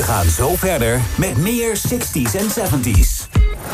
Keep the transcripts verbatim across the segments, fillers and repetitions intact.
gaan zo verder met meer zestig's en zeventig's.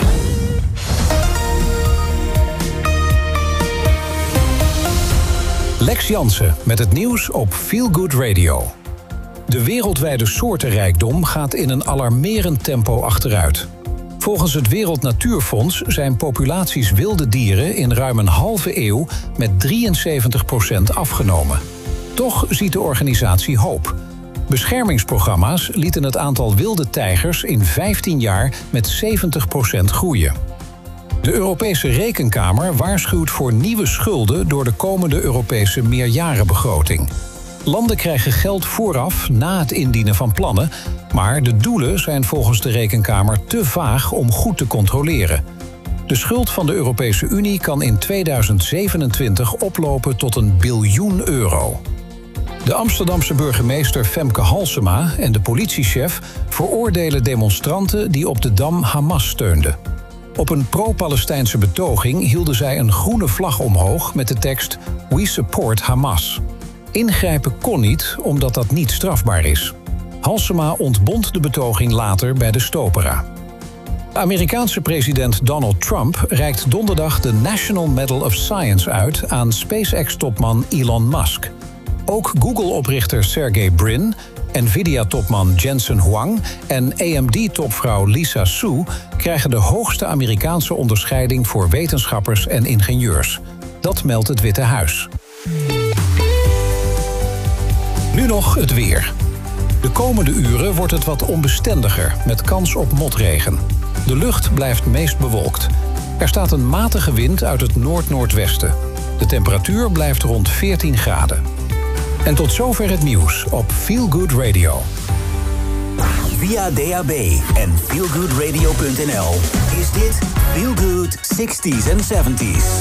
Lex Jansen met het nieuws op Feel Good Radio. De wereldwijde soortenrijkdom gaat in een alarmerend tempo achteruit. Volgens het Wereld Natuurfonds zijn populaties wilde dieren in ruim een halve eeuw met drieënzeventig procent afgenomen. Toch ziet de organisatie hoop. Beschermingsprogramma's lieten het aantal wilde tijgers in vijftien jaar met zeventig procent groeien. De Europese Rekenkamer waarschuwt voor nieuwe schulden door de komende Europese meerjarenbegroting. Landen krijgen geld vooraf na het indienen van plannen, maar de doelen zijn volgens de Rekenkamer te vaag om goed te controleren. De schuld van de Europese Unie kan in tweeduizend zevenentwintig oplopen tot een biljoen euro. De Amsterdamse burgemeester Femke Halsema en de politiechef veroordelen demonstranten die op de Dam Hamas steunden. Op een pro-Palestijnse betoging hielden zij een groene vlag omhoog met de tekst We support Hamas. Ingrijpen kon niet, omdat dat niet strafbaar is. Halsema ontbond de betoging later bij de Stopera. De Amerikaanse president Donald Trump reikt donderdag de National Medal of Science uit aan SpaceX-topman Elon Musk. Ook Google-oprichter Sergey Brin, Nvidia-topman Jensen Huang en A M D-topvrouw Lisa Su krijgen de hoogste Amerikaanse onderscheiding voor wetenschappers en ingenieurs. Dat meldt het Witte Huis. Nu nog het weer. De komende uren wordt het wat onbestendiger, met kans op motregen. De lucht blijft meest bewolkt. Er staat een matige wind uit het noord-noordwesten. De temperatuur blijft rond veertien graden. En tot zover het nieuws op Feel Good Radio. Via D A B en feel good radio punt n l is dit Feel Good zestig's en zeventig's.